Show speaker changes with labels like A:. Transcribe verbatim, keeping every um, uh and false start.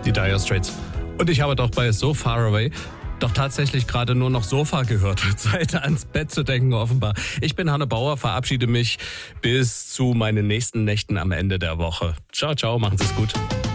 A: die Dire Straits. Und ich habe doch bei So Far Away doch tatsächlich gerade nur noch Sofa gehört. Zeit ans Bett zu denken offenbar. Ich bin Hanne Bauer, verabschiede mich bis zu meinen nächsten Nächten am Ende der Woche. Ciao, ciao, machen Sie es gut.